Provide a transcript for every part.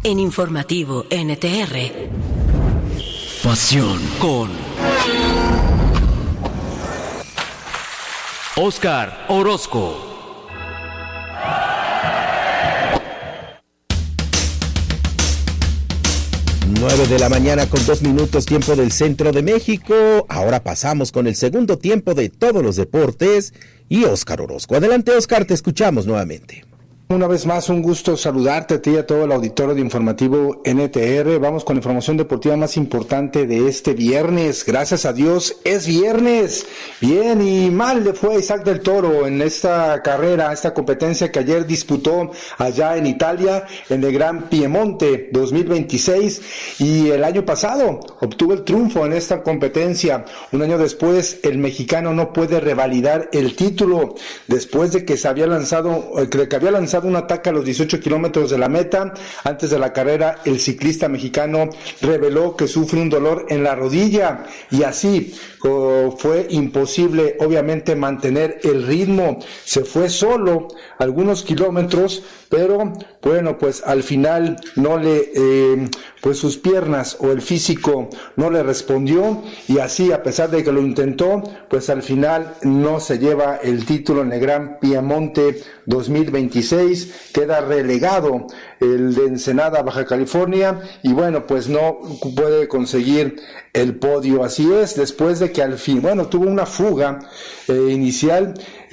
En Informativo NTR. Pasión con Óscar Orozco. Nueve de la mañana con 2 minutos, tiempo del centro de México. Ahora pasamos con el segundo tiempo de todos los deportes y Óscar Orozco. Adelante, Óscar, te escuchamos nuevamente. Una vez más, un gusto saludarte a ti y a todo el auditorio de Informativo NTR. Vamos con la información deportiva más importante de este viernes. Gracias a Dios, es viernes. Bien, y mal le fue a Isaac del Toro en esta carrera, esta competencia que ayer disputó allá en Italia, en el Gran Piemonte 2026. Y el año pasado obtuvo el triunfo en esta competencia. Un año después, el mexicano no puede revalidar el título después de que había lanzado un ataque a los 18 kilómetros de la meta. Antes de la carrera, el ciclista mexicano reveló que sufre un dolor en la rodilla y así fue imposible, obviamente, mantener el ritmo. Se fue solo algunos kilómetros, pero bueno, pues al final no le, pues sus piernas o el físico no le respondió y así, a pesar de que lo intentó, pues al final no se lleva el título en el Gran Piemonte 2026, queda relegado el de Ensenada, Baja California, y bueno, pues no puede conseguir el podio. Así es, después de que al fin, bueno, tuvo una fuga inicial,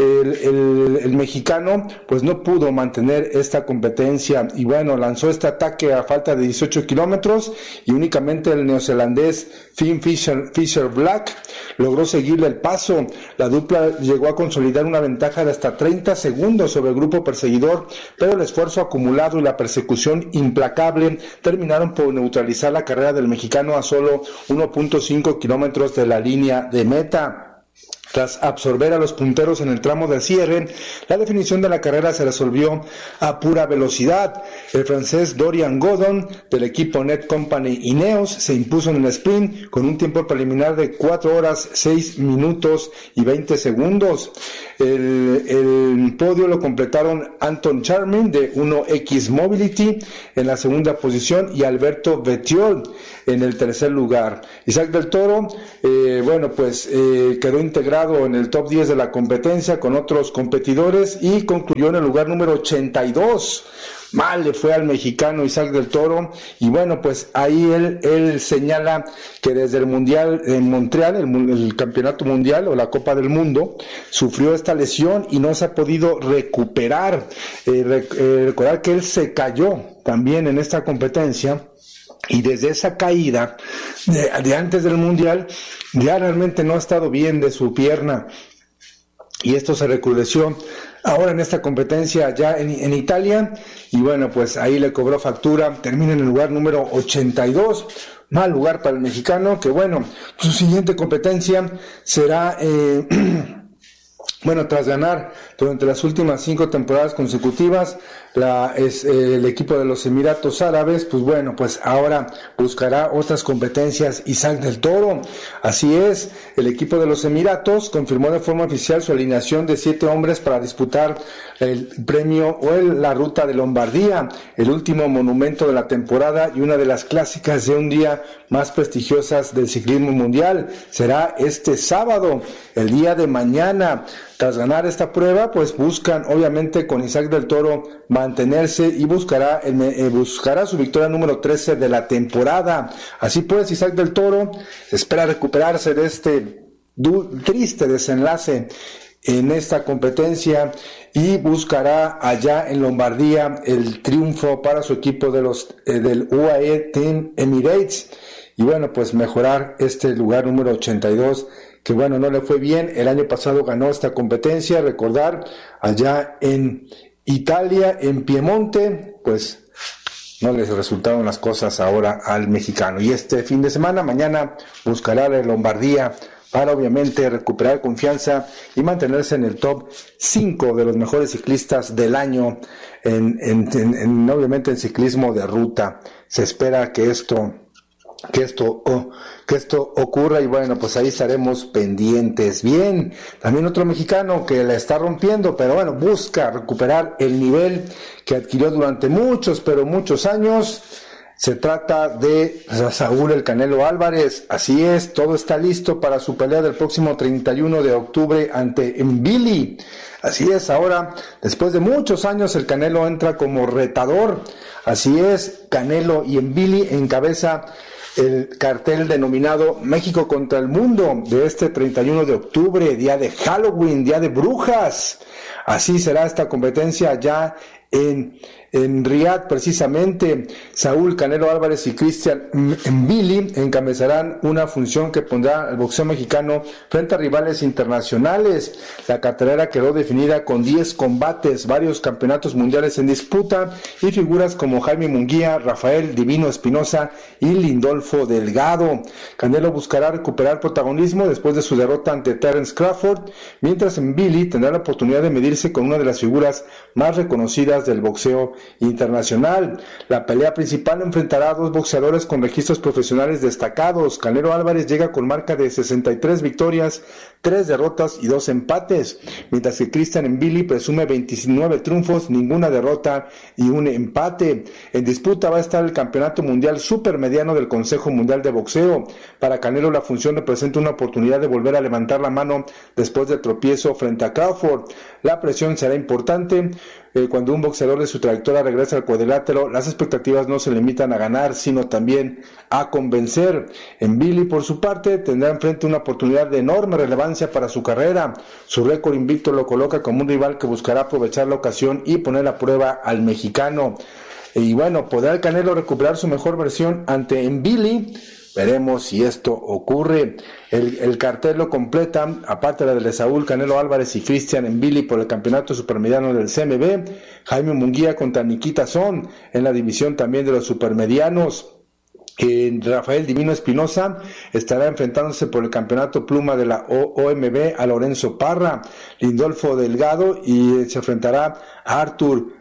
el mexicano pues no pudo mantener esta competencia y bueno, lanzó este ataque a falta de 18 kilómetros y únicamente el neozelandés Finn Fisher Black logró seguirle el paso. La dupla llegó a consolidar una ventaja de hasta 30 segundos sobre el grupo perseguidor, pero el esfuerzo acumulado y la persecución implacable terminaron por neutralizar la carrera del mexicano a solo 1.5 kilómetros de la línea de meta. Tras absorber a los punteros en el tramo de cierre, la definición de la carrera se resolvió a pura velocidad. El francés Dorian Godon del equipo Net Company Ineos se impuso en el sprint con un tiempo preliminar de 4 horas 6 minutos y 20 segundos. El podio lo completaron Anton Charmin de 1X Mobility en la segunda posición y Alberto Bettiol en el tercer lugar. Isaac del Toro, quedó integrado en el top 10 de la competencia con otros competidores y concluyó en el lugar número 82. Mal le fue al mexicano Isaac del Toro y bueno, pues ahí él señala que desde el Mundial en Montreal, el Campeonato Mundial o la Copa del Mundo, sufrió esta lesión y no se ha podido recuperar. Recordar que él se cayó también en esta competencia y desde esa caída de antes del Mundial ya realmente no ha estado bien de su pierna y esto se recrudeció ahora en esta competencia ya en Italia y bueno, pues ahí le cobró factura, termina en el lugar número 82, mal lugar para el mexicano, que bueno, su siguiente competencia será tras ganar durante las últimas 5 temporadas consecutivas el equipo de los Emiratos Árabes, pues bueno, pues ahora buscará otras competencias Isaac del Toro. Así es, el equipo de los Emiratos confirmó de forma oficial su alineación de 7 hombres para disputar el premio la Ruta de Lombardía, el último monumento de la temporada y una de las clásicas de un día más prestigiosas del ciclismo mundial. Será este sábado, el día de mañana. Tras ganar esta prueba, pues buscan obviamente con Isaac del Toro mantenerse y buscará su victoria número 13 de la temporada. Así pues, Isaac del Toro espera recuperarse de este triste desenlace en esta competencia y buscará allá en Lombardía el triunfo para su equipo del UAE Team Emirates y bueno, pues mejorar este lugar número 82 que bueno, no le fue bien. El año pasado ganó esta competencia, recordar, allá en Italia, en Piemonte, pues no les resultaron las cosas ahora al mexicano. Y este fin de semana, mañana, buscará la Lombardía para obviamente recuperar confianza y mantenerse en el top 5 de los mejores ciclistas del año, obviamente en ciclismo de ruta. Se espera que esto que esto ocurra, y bueno, pues ahí estaremos pendientes. Bien, también otro mexicano que la está rompiendo, pero bueno, busca recuperar el nivel que adquirió durante muchos años. Se trata de Saúl El Canelo Álvarez. Así es, todo está listo para su pelea del próximo 31 de octubre ante Mbili. Así es, ahora, después de muchos años, el Canelo entra como retador. Así es, Canelo y Mbili encabeza el cartel denominado México contra el Mundo de este 31 de octubre, día de Halloween, día de brujas. Así será esta competencia ya en Riyadh, precisamente. Saúl Canelo Álvarez y Christian Mbili encabezarán una función que pondrá al boxeo mexicano frente a rivales internacionales. La cartelera quedó definida con 10 combates, varios campeonatos mundiales en disputa y figuras como Jaime Munguía, Rafael Divino Espinosa y Lindolfo Delgado. Canelo buscará recuperar protagonismo después de su derrota ante Terence Crawford, mientras Mbili tendrá la oportunidad de medirse con una de las figuras más reconocidas del boxeo internacional. La pelea principal enfrentará a dos boxeadores con registros profesionales destacados. Canelo Álvarez llega con marca de 63 victorias, 3 derrotas y 2 empates, mientras que Christian Mbili presume 29 triunfos, ninguna derrota y un empate. En disputa va a estar el campeonato mundial supermediano del Consejo Mundial de Boxeo. Para Canelo la función representa una oportunidad de volver a levantar la mano después del tropiezo frente a Crawford. La presión será importante. Cuando un boxeador de su trayectoria regresa al cuadrilátero, las expectativas no se limitan a ganar, sino también a convencer. Mbili, por su parte, tendrá enfrente una oportunidad de enorme relevancia para su carrera. Su récord invicto lo coloca como un rival que buscará aprovechar la ocasión y poner a prueba al mexicano. Y bueno, ¿podrá el Canelo recuperar su mejor versión ante Mbili? Veremos si esto ocurre. El cartel lo completan, aparte de la de Saúl Canelo Álvarez y Christian Mbili por el campeonato supermediano del CMB, Jaime Munguía contra Nikita Son en la división también de los supermedianos. Rafael Divino Espinosa estará enfrentándose por el campeonato pluma de la OMB a Lorenzo Parra. Lindolfo Delgado y se enfrentará a Artur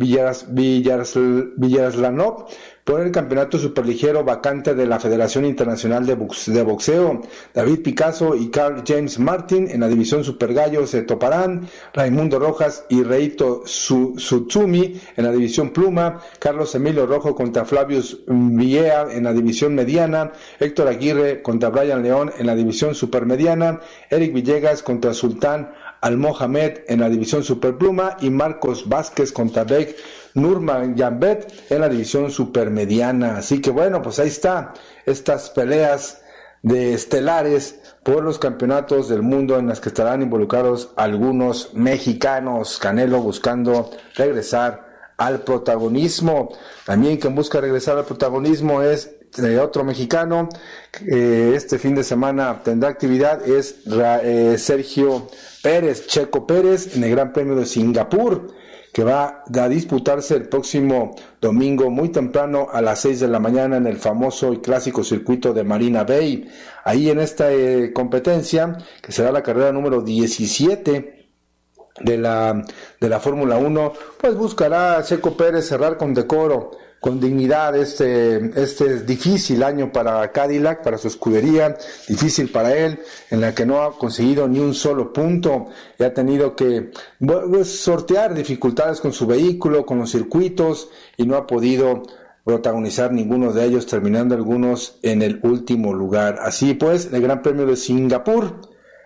Villaslanov por el campeonato superligero vacante de la Federación Internacional de Boxeo. David Picasso y Carl James Martin en la división supergallo se toparán. Raimundo Rojas y Reito Sutsumi en la división pluma. Carlos Emilio Rojo contra Flavius Villea en la división mediana. Héctor Aguirre contra Brian León en la división supermediana. Eric Villegas contra Sultán Al-Mohamed en la división superpluma y Marcos Vázquez contra Bek Nurmagomedov en la división supermediana. Así que bueno, pues ahí está, estas peleas de estelares por los campeonatos del mundo en las que estarán involucrados algunos mexicanos. Canelo buscando regresar al protagonismo. También quien busca regresar al protagonismo es otro mexicano. Este fin de semana tendrá actividad, es Sergio Pérez, Checo Pérez, en el Gran Premio de Singapur, que va a disputarse el próximo domingo muy temprano a las 6 de la mañana en el famoso y clásico circuito de Marina Bay. Ahí en esta competencia, que será la carrera número 17 de la Fórmula 1, pues buscará Checo Pérez cerrar con decoro, con dignidad este difícil año para Cadillac, para su escudería, difícil para él, en la que no ha conseguido ni un solo punto, y ha tenido que sortear dificultades con su vehículo, con los circuitos, y no ha podido protagonizar ninguno de ellos, terminando algunos en el último lugar. Así pues, el Gran Premio de Singapur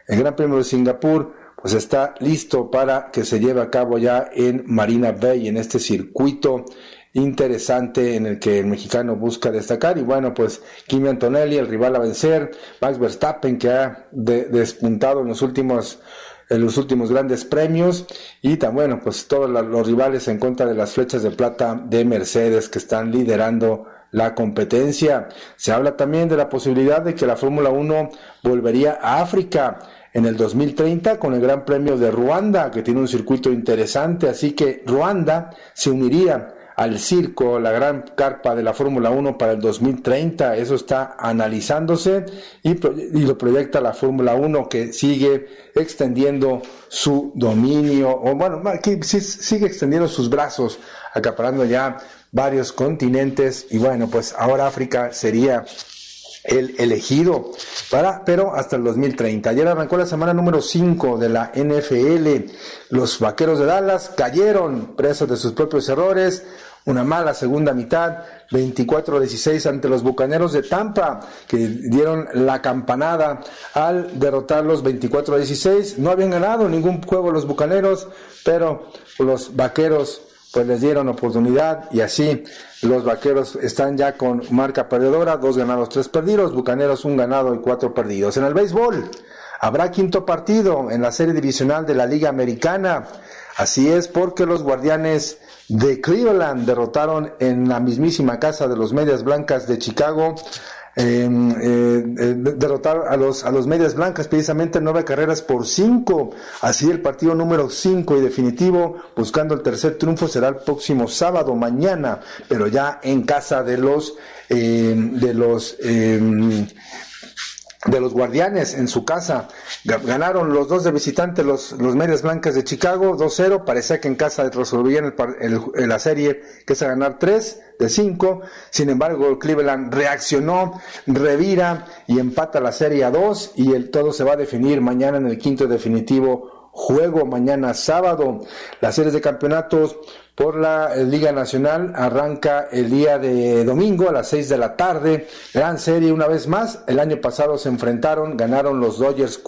pues está listo para que se lleve a cabo ya en Marina Bay, en este circuito interesante en el que el mexicano busca destacar. Y bueno, pues Kimi Antonelli, el rival a vencer, Max Verstappen, que ha despuntado en los últimos grandes premios, y también, bueno, pues todos los rivales en contra de las flechas de plata de Mercedes, que están liderando la competencia. Se habla también de la posibilidad de que la Fórmula 1 volvería a África en el 2030 con el Gran Premio de Ruanda, que tiene un circuito interesante, así que Ruanda se uniría al circo, la gran carpa de la Fórmula 1 para el 2030. Eso está analizándose y lo proyecta la Fórmula 1, que sigue extendiendo su dominio, o bueno, que sigue extendiendo sus brazos, acaparando ya varios continentes. Y bueno, pues ahora África sería el elegido, pero hasta el 2030. Ayer arrancó la semana número 5 de la NFL. Los Vaqueros de Dallas cayeron presos de sus propios errores. Una mala segunda mitad, 24-16 ante los Bucaneros de Tampa, que dieron la campanada al derrotarlos 24-16. No habían ganado ningún juego los Bucaneros, pero los Vaqueros pues les dieron oportunidad, y así los Vaqueros están ya con marca perdedora, 2 ganados, 3 perdidos, Bucaneros 1 ganado y 4 perdidos. En el béisbol habrá quinto partido en la serie divisional de la Liga Americana. Así es, porque los Guardianes de Cleveland derrotaron en la mismísima casa de los Medias Blancas de Chicago, derrotaron a los Medias Blancas precisamente 9-5. Así el partido número 5 y definitivo, buscando el tercer triunfo, será el próximo sábado, mañana, pero ya en casa de los Guardianes, en su casa. Ganaron los 2 de visitante los Medias Blancas de Chicago 2-0. Parecía que en casa resolvían la serie, que es a ganar 3-5. Sin embargo, Cleveland reaccionó, revira y empata la serie a 2, y todo se va a definir mañana en el quinto definitivo juego, mañana sábado. Las series de campeonatos por la Liga Nacional arranca el día de domingo a las 6 de la tarde. Gran serie una vez más. El año pasado se enfrentaron, ganaron los Dodgers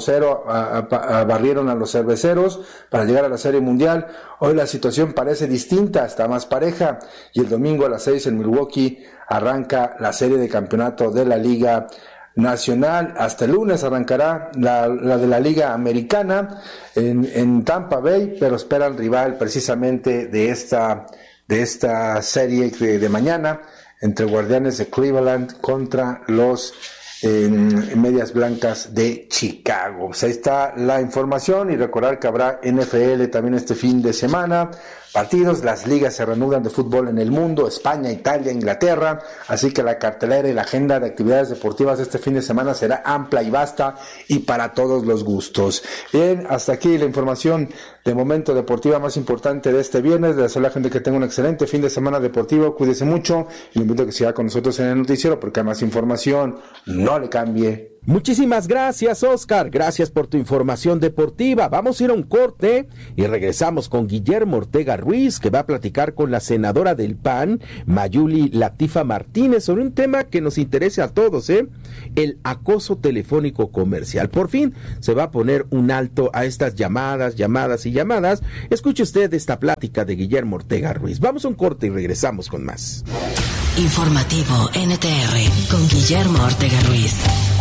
4-0, barrieron a los Cerveceros para llegar a la Serie Mundial. Hoy la situación parece distinta, está más pareja, y el domingo a las 6 en Milwaukee arranca la serie de campeonato de la Liga Nacional. Hasta el lunes arrancará la de la Liga Americana en Tampa Bay, pero esperan rival precisamente de esta serie de mañana entre Guardianes de Cleveland contra los Medias Blancas de Chicago. Pues ahí está la información, y recordar que habrá NFL también este fin de semana. Partidos, las ligas se reanudan de fútbol en el mundo, España, Italia, Inglaterra, así que la cartelera y la agenda de actividades deportivas este fin de semana será amplia y vasta y para todos los gustos. Bien, hasta aquí la información de momento deportiva más importante de este viernes. Le deseo a la gente que tenga un excelente fin de semana deportivo, cuídese mucho, y le invito a que siga con nosotros en el noticiero porque hay más información, no le cambie. Muchísimas gracias, Oscar. Gracias por tu información deportiva. Vamos a ir a un corte y regresamos con Guillermo Ortega Ruiz, que va a platicar con la senadora del PAN, Mayuli Latifa Martínez, sobre un tema que nos interesa a todos, el acoso telefónico comercial. Por fin se va a poner un alto a estas llamadas. Escuche usted esta plática de Guillermo Ortega Ruiz. Vamos a un corte y regresamos con más. Informativo NTR con Guillermo Ortega Ruiz.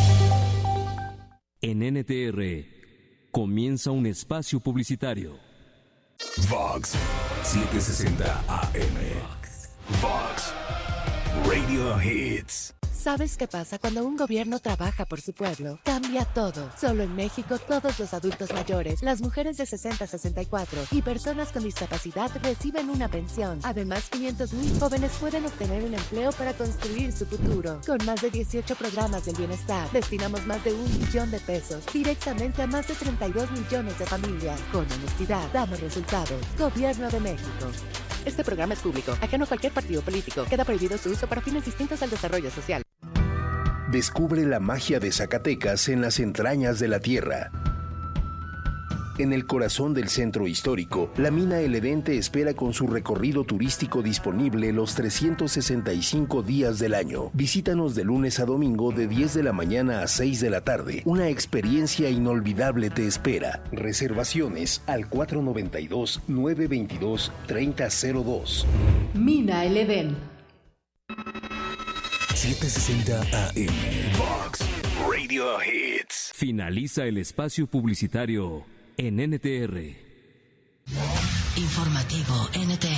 En NTR comienza un espacio publicitario. Vox 760 AM. Vox Radio Hits. ¿Sabes qué pasa cuando un gobierno trabaja por su pueblo? Cambia todo. Solo en México, todos los adultos mayores, las mujeres de 60 a 64 y personas con discapacidad reciben una pensión. Además, 500,000 jóvenes pueden obtener un empleo para construir su futuro. Con más de 18 programas del bienestar, destinamos más de 1 billón de pesos directamente a más de 32 millones de familias. Con honestidad, damos resultados. Gobierno de México. Este programa es público, ajeno a cualquier partido político. Queda prohibido su uso para fines distintos al desarrollo social. Descubre la magia de Zacatecas en las entrañas de la tierra. En el corazón del centro histórico, la mina El Edén te espera con su recorrido turístico disponible los 365 días del año. Visítanos de lunes a domingo de 10 de la mañana a 6 de la tarde. Una experiencia inolvidable te espera. Reservaciones al 492-922-3002. Mina El Edén. 760 AM. Vox Radio Hits. Finaliza el espacio publicitario en NTR. Informativo NTR.